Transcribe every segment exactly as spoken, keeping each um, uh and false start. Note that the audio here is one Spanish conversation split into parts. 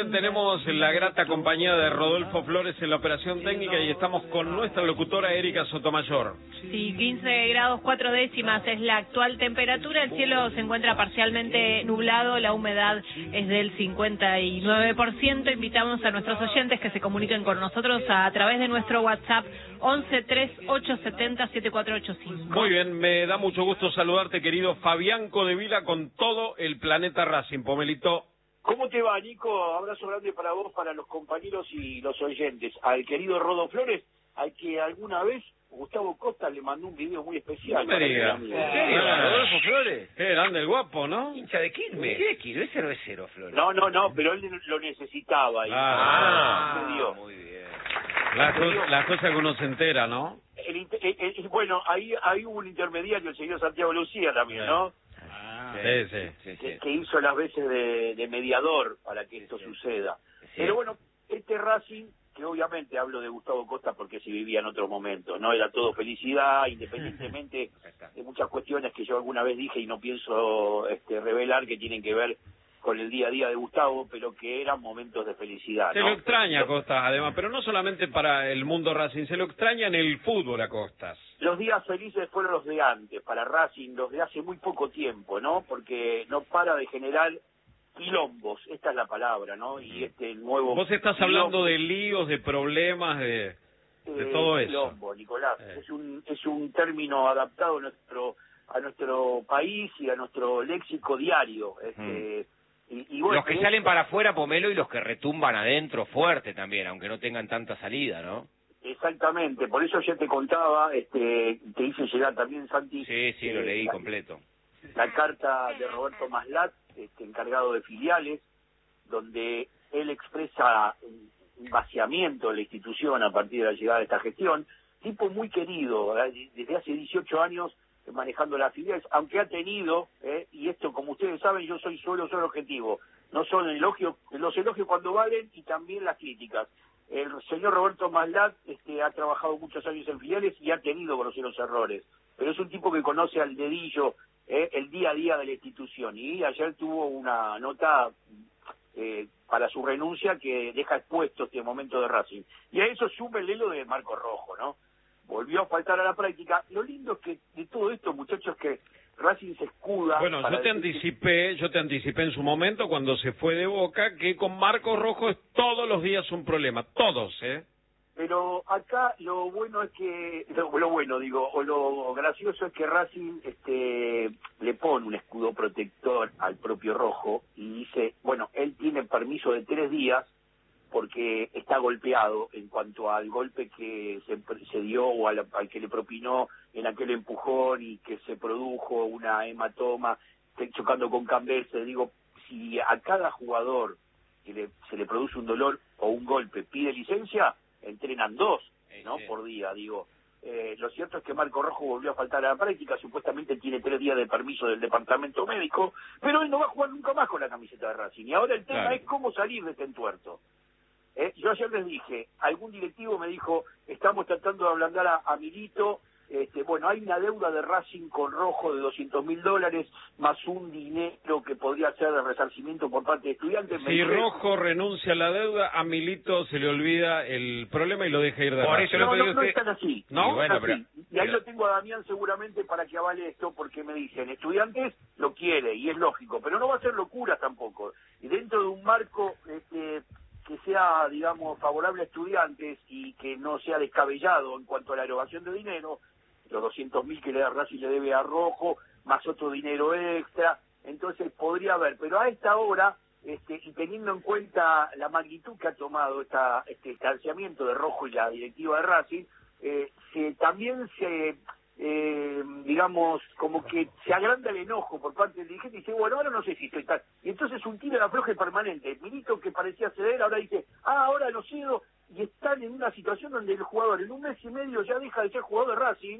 bien, tenemos la grata compañía de Rodolfo Flores en la operación técnica y estamos con nuestra locutora Erika Sotomayor. Sí, quince grados cuatro décimas es la actual temperatura, el cielo se encuentra parcialmente nublado, la humedad es del cincuenta y nueve por ciento. Invitamos a nuestros oyentes que se comuniquen con nosotros a través de nuestro WhatsApp once tres ocho siete cero siete cuatro ocho cinco. Muy bien, me da mucho gusto saludarte, querido Fabián Codevila, con todo el planeta Racing. Pomelito. ¿Cómo te va, Nico? Abrazo grande para vos, para los compañeros y los oyentes. Al querido Rodo Flores, al que alguna vez Gustavo Costa le mandó un video muy especial. No me digas. ¿En serio? ¿Rodolfo Flores? Qué grande el guapo, ¿no? Hincha de Quilmes. ¿Qué de Quilmes? Ese no es cero, Flores. No, no, no, pero él lo necesitaba. Y Ah, se dio. Muy bien. Las cosas la cosa que uno se entera, ¿no? El, el, el, bueno, ahí, ahí hubo un intermediario, el señor Santiago Lucía también, ¿no? Ah, sí, sí. sí, sí. Que, que hizo las veces de, de mediador para que esto sí. suceda. Sí. Pero bueno, este Racing, que obviamente hablo de Gustavo Costa porque se vivía en otros momentos, no era todo felicidad, independientemente de muchas cuestiones que yo alguna vez dije y no pienso este, revelar, que tienen que ver con el día a día de Gustavo, pero que eran momentos de felicidad, Se ¿no? lo extraña a Costas, además, pero no solamente para el mundo Racing, se lo extraña en el fútbol a Costas. Los días felices fueron los de antes, para Racing, los de hace muy poco tiempo, ¿no? Porque no para de generar quilombos, esta es la palabra, ¿no? Y este nuevo... Vos estás quilombo, hablando de líos, de problemas, de, de eh, todo eso. quilombo, Nicolás. Eh. Es un es un término adaptado a nuestro a nuestro país y a nuestro léxico diario. Este, Mm. y, y bueno, Los que es- salen para afuera, Pomelo, y los que retumban adentro fuerte también, aunque no tengan tanta salida, ¿no? Exactamente, por eso ya te contaba, este, te hice llegar también, Santi. Sí, sí, lo eh, leí la- completo. la carta de Roberto Maslat, este, encargado de filiales, donde él expresa un un vaciamiento de la institución a partir de la llegada de esta gestión, tipo muy querido, ¿verdad? Desde hace dieciocho años eh, manejando las filiales, aunque ha tenido, eh, y esto como ustedes saben, yo soy solo, solo objetivo, no son elogios, los elogios cuando valen y también las críticas. El señor Roberto Maslat este, ha trabajado muchos años en filiales y ha tenido groseros errores, pero es un tipo que conoce al dedillo eh, el día a día de la institución, y ayer tuvo una nota eh, para su renuncia que deja expuesto este momento de Racing. Y a eso súmele lo de Marco Rojo, ¿no? Volvió a faltar a la práctica. Lo lindo es que de todo esto, muchachos, que Racing se escuda... Bueno, para yo te decir que- anticipé, yo te anticipé en su momento cuando se fue de Boca que con Marcos Rojo es todos los días un problema, todos, ¿eh? Pero acá lo bueno es que, lo, lo bueno digo, o lo gracioso es que Racing este, le pone un escudo protector al propio Rojo y dice, bueno, él tiene permiso de tres días porque está golpeado en cuanto al golpe que se, se dio o al, al que le propinó en aquel empujón y que se produjo una hematoma chocando con Cambese. Digo, si a cada jugador que le, se le produce un dolor o un golpe pide licencia, entrenan dos, ¿no? Sí. Por día, digo. Eh, lo cierto es que Marco Rojo volvió a faltar a la práctica, supuestamente tiene tres días de permiso del departamento médico, pero él no va a jugar nunca más con la camiseta de Racing. Y ahora el tema Claro. es cómo salir de este entuerto. Eh, yo ayer les dije, algún directivo me dijo, estamos tratando de ablandar a, a Milito, este, bueno, hay una deuda de Racing con Rojo de doscientos mil dólares, más un dinero que podría ser de resarcimiento por parte de estudiantes. Me Si dice, Rojo renuncia a la deuda, a Milito se le olvida el problema y lo deja ir de Por Racing. eso lo no, que no, digo no usted- es tan así. ¿No? No Y bueno, es así. pero- y ahí pero- lo tengo a Damián seguramente para que avale esto, porque me dicen, estudiantes lo quiere, y es lógico, pero no va a ser locura tampoco. Y dentro de un marco este, que sea, digamos, favorable a estudiantes y que no sea descabellado en cuanto a la erogación de dinero, los doscientos mil que le da Racing le debe a Rojo, más otro dinero extra, entonces podría haber, pero a esta hora, este, y teniendo en cuenta la magnitud que ha tomado esta, este distanciamiento de Rojo y la directiva de Racing, eh, se, también se, eh, digamos, como que se agranda el enojo por parte del dirigente y dice, bueno, ahora no sé si estoy tal. Y entonces un tiro de afloje permanente. Milito, que parecía ceder, ahora dice, ah, ahora no cedo, y están en una situación donde el jugador en un mes y medio ya deja de ser jugador de Racing,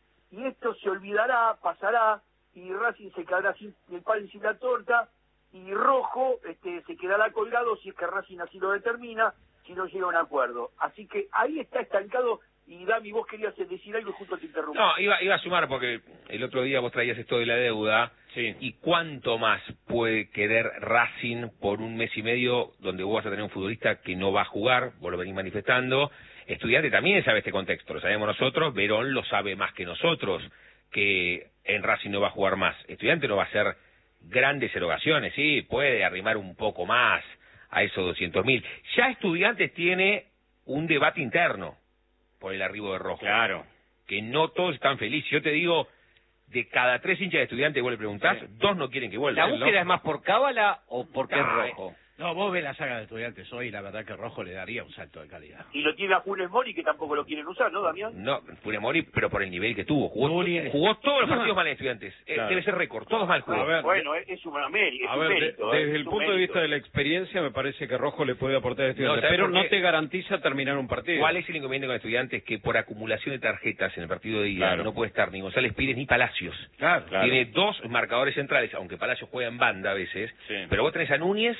y esto se olvidará, pasará, y Racing se quedará sin el pan y sin la torta, y Rojo este, se quedará colgado si es que Racing así lo determina, si no llega a un acuerdo. Así que ahí está estancado, Y Dami, vos querías decir algo y justo te interrumpí. No, iba, iba a sumar porque el otro día vos traías esto de la deuda. Sí. ¿Y cuánto más puede querer Racing por un mes y medio donde vos vas a tener un futbolista que no va a jugar? Vos lo venís manifestando. Estudiante también sabe este contexto, lo sabemos nosotros. Verón lo sabe más que nosotros, que en Racing no va a jugar más. Estudiante no va a hacer grandes erogaciones, sí, puede arrimar un poco más a esos doscientos mil. Ya Estudiantes tiene un debate interno por el arribo de Rojo. Claro. Que no todos están felices. Yo te digo, de cada tres hinchas de Estudiantes vos le preguntás, sí. dos no quieren que vuelva. ¿La búsqueda es más por Cábala o porque es Ah, Rojo? No, vos ves la saga de Estudiantes hoy y la verdad que Rojo le daría un salto de calidad. Y lo tiene a Funes Mori, que tampoco lo quieren usar, ¿no, Damián? No, Funes Mori, pero por el nivel que tuvo. Jugó, Núñez. jugó todos los partidos mal en Estudiantes. Eh, Claro. Debe ser récord, todos mal jugó. A ver, Bueno, es, es un mérito, es A un ver, de- mérito. ¿eh? desde Es el un punto de mérito. vista de la experiencia, me parece que Rojo le puede aportar a Estudiantes, No, ¿sabes pero por no qué? te garantiza terminar un partido. ¿Cuál es el inconveniente con Estudiantes? Que por acumulación de tarjetas en el partido de ida Claro. no puede estar ni González Pires ni Palacios. Claro, Claro. Tiene dos marcadores centrales, aunque Palacios juega en banda a veces, Sí. pero vos tenés a Núñez,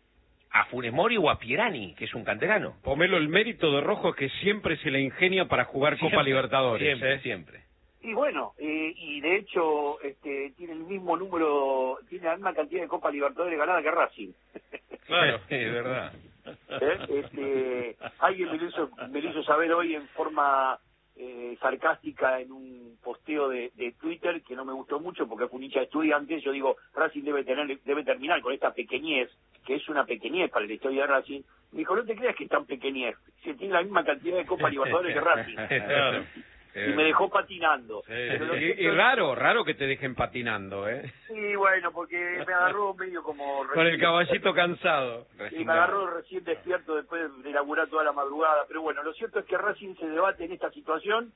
a Funes Mori o a Pierani, que es un canterano. Pomelo, el mérito de Rojo es que siempre se le ingenia para jugar Copa Libertadores. Siempre, ¿eh? siempre. Y bueno, eh, y de hecho este, tiene el mismo número, tiene la misma cantidad de Copa Libertadores ganada que Racing. Claro. Es verdad. ¿Eh? Este, alguien me lo, hizo, me lo hizo saber hoy en forma eh, sarcástica en un posteo de, de Twitter que no me gustó mucho porque fue un hincha de Estudiantes. Yo digo, Racing debe tener debe terminar con esta pequeñez, que es una pequeñez para la historia de Racing. Me dijo, no te creas que es tan pequeñez, si tiene la misma cantidad de Copa Libertadores que Racing. Claro. Y me dejó patinando. Sí, Pero lo y, cierto y es- raro, raro que te dejen patinando, ¿eh? Sí, bueno, porque me agarró medio como... Con el caballito cansado. Y me agarró recién despierto después de laburar toda la madrugada. Pero bueno, lo cierto es que Racing se debate en esta situación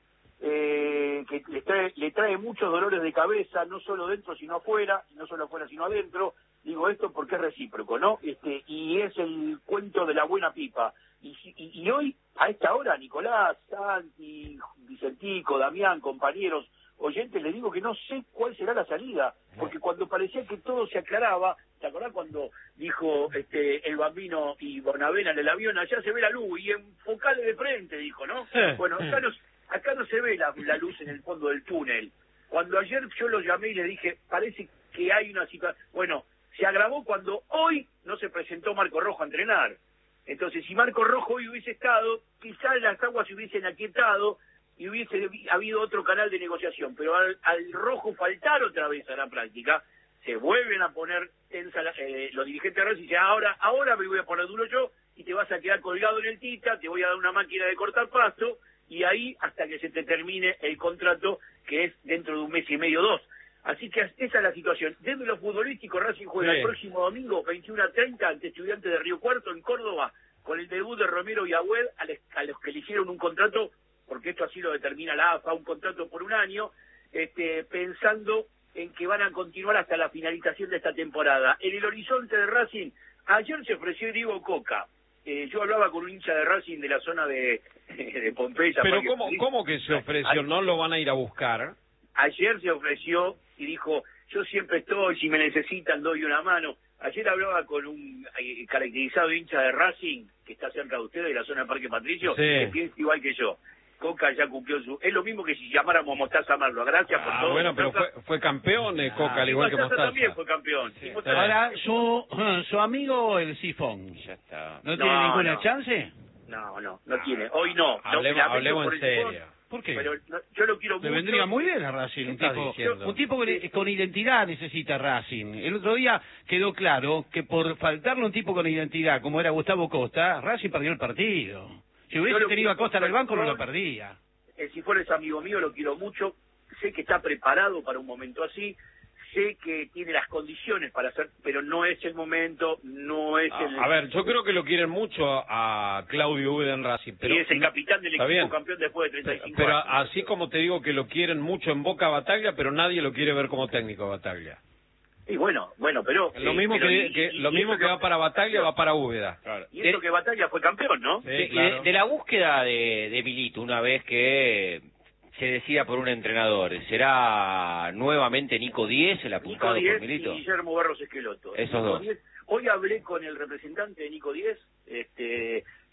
eh, que le trae, le trae muchos dolores de cabeza, no solo dentro sino afuera, y no solo afuera sino adentro. Digo esto porque es recíproco, ¿no? Este y es el cuento de la buena pipa. Y, y, y hoy, a esta hora, Nicolás, Santi, Vicentico, Damián, compañeros, oyentes, les digo que no sé cuál será la salida, porque cuando parecía que todo se aclaraba, ¿te acordás cuando dijo este el Bambino y Bonavena en el avión, allá se ve la luz, y enfocale de frente, dijo, ¿no? Bueno, acá no, acá no se ve la, la luz en el fondo del túnel. Cuando ayer yo lo llamé y le dije, parece que hay una situación... Bueno, se agravó cuando hoy no se presentó Marco Rojo a entrenar. Entonces, si Marco Rojo hoy hubiese estado, quizás las aguas se hubiesen aquietado y hubiese habido otro canal de negociación, pero al, al Rojo faltar otra vez a la práctica, se vuelven a poner tensa la, eh, los dirigentes de Racing y dicen, ahora, ahora me voy a poner duro yo y te vas a quedar colgado en el tita, te voy a dar una máquina de cortar pasto y ahí hasta que se te termine el contrato, que es dentro de un mes y medio, dos. Así que esa es la situación. Desde lo futbolístico, Racing juega Sí. el próximo domingo, veintiuno a treinta, ante Estudiantes de Río Cuarto, en Córdoba, con el debut de Romero y Agüed, a, les, a los que le hicieron un contrato, porque esto así lo determina la A F A, un contrato por un año, este, pensando en que van a continuar hasta la finalización de esta temporada. En el horizonte de Racing, ayer se ofreció Diego Coca. Eh, yo hablaba con un hincha de Racing de la zona de, de Pompeya. Pero Parque ¿cómo, Feliz. ¿cómo que se ofreció? ¿No lo van a ir a buscar? Ayer se ofreció y dijo, yo siempre estoy, si me necesitan doy una mano. Ayer hablaba con un eh, caracterizado hincha de Racing, que está cerca de ustedes, de la zona de Parque Patricio, Sí. que piensa igual que yo. Coca ya cumplió su... Es lo mismo que si llamáramos Mostaza Marlo. Gracias por Ah, todo. bueno, pero Mostaza. fue, fue campeón eh, Coca, al igual que Mostaza Mostaza. también fue campeón. Y Mostaza- Ahora, su, su amigo el Sifón, Ya está. ¿no tiene No, ninguna no. chance? No, no, no tiene. Hoy no. No, Hablemos, lamento hablemos por en el Sifón, serio. ¿Por qué? Pero no, yo lo quiero Le mucho. vendría muy bien a Racing, un ¿Qué estás tipo, diciendo? un tipo con, con identidad necesita Racing. El otro día quedó claro que por faltarle un tipo con identidad, como era Gustavo Costa, Racing perdió el partido. Si Yo hubiese lo tenido a quiero Costa en el banco, no lo mucho. perdía. El Sifón es amigo mío, lo quiero mucho. Sé que está preparado para un momento así. Sé que tiene las condiciones para hacer, pero no es el momento, no es el... A, a ver, yo creo que lo quieren mucho a Claudio Ude en Racing, pero y es el capitán del está equipo bien. campeón después de treinta y cinco Pero años. así como te digo que lo quieren mucho en Boca a Bataglia, pero nadie lo quiere ver como técnico a Bataglia. Y bueno, bueno, pero... Lo eh, mismo pero que, y- que y- lo y mismo eso que va para Bataglia va para Úbeda. Claro. Y eso De- que Batalla fue campeón, ¿no? Sí, de, claro. de- de la búsqueda de, de Milito, una vez que se decida por un entrenador, ¿será nuevamente Nico Díez el Nico apuntado Díez por Milito? y Guillermo Barros Esqueloto. Esos Nico dos. Díez. Hoy hablé con el representante de Nico Díez, este,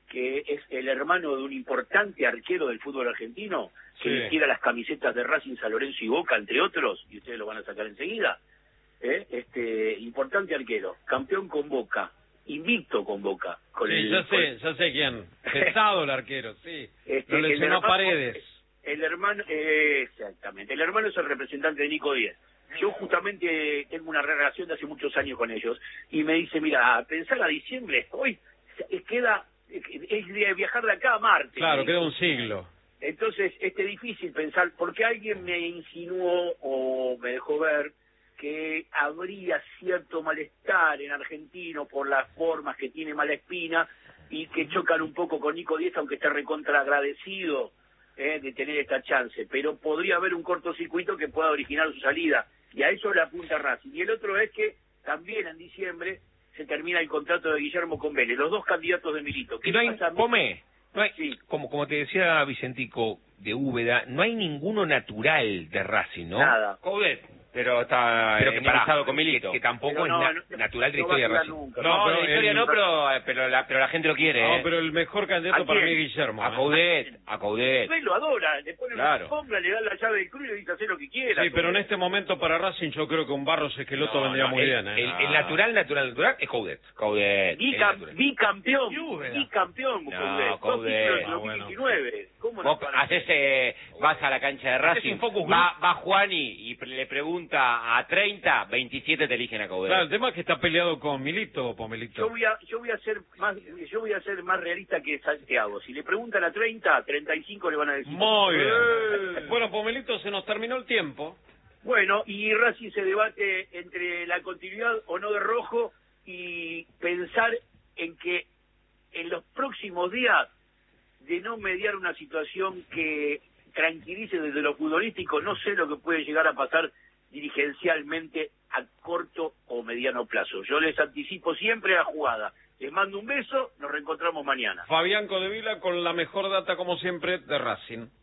que es el hermano de un importante arquero del fútbol argentino, que Sí. vistiera las camisetas de Racing, San Lorenzo y Boca, entre otros, y ustedes lo van a sacar enseguida. ¿eh? Este importante arquero, campeón con Boca, invicto con Boca. Con Sí, el, ya con- sé, ya sé quién. Pesado el arquero, sí. Este, Lo el lesionó hermano- Paredes. El hermano, eh, exactamente, el hermano es el representante de Nico Díez. Yo justamente tengo una relación de hace muchos años con ellos y me dice, mira, pensar a diciembre, hoy eh, queda, eh, es de viajar de acá a Marte. Claro, me queda dijo. un siglo. Entonces, este difícil pensar, porque alguien me insinuó o me dejó ver que habría cierto malestar en Argentino por las formas que tiene Malaspina y que chocan un poco con Nico Díez, aunque esté recontra agradecido eh, de tener esta chance, pero podría haber un cortocircuito que pueda originar su salida, y a eso le apunta Racing. Y el otro es que también en diciembre se termina el contrato de Guillermo con Vélez, los dos candidatos de Milito. ¿Qué Y no hay, pasa? come, no hay, Sí. como, como te decía Vicentico de Úbeda, no hay ninguno natural de Racing, ¿no? Nada. Coudet, pero está Pero que, pará, enemistado con Milito. que, que tampoco Pero no, es na- no, natural de la no va a historia de jugar Racing. nunca. No, No, de pero la historia el- no, pero, pero, la, pero la gente lo quiere, No, ¿eh? pero el mejor candidato ¿A para mí quién? es Guillermo. A ¿eh? Coudet, a Coudet. Él lo adora, le pone Claro. una sombra, le da la llave del club y le dice hacer lo que quiera. Sí, pero en este momento para Racing yo creo que un Barros Esqueloto No, vendría no, muy el, bien. ¿eh? el- el natural, natural, natural es Coudet. Coudet. Bicam- natural. bicampeón, Y Úbeda. bicampeón, No, Coudet. Dos Coudet. títulos en Ah, dos mil diecinueve. ¿Cómo no? Vos haces, eh, vas a la cancha de Racing, un focus va, va Juani y pre- le pregunta a treinta, veintisiete te eligen a Coudet. Claro, el tema es que está peleado con Milito, Pomelito. Yo voy a, yo voy a ser más, yo voy a ser más realista que Santiago. Si le preguntan a treinta, treinta y cinco le van a decir. Muy bien. "Eh". Bueno, Pomelito, se nos terminó el tiempo. Bueno, y Racing se debate entre la continuidad o no de Rojo y pensar en que en los próximos días, de no mediar una situación que tranquilice desde lo futbolístico, no sé lo que puede llegar a pasar dirigencialmente a corto o mediano plazo. Yo les anticipo siempre la jugada. Les mando un beso, nos reencontramos mañana. Fabián Codevila con la mejor data, como siempre, de Racing.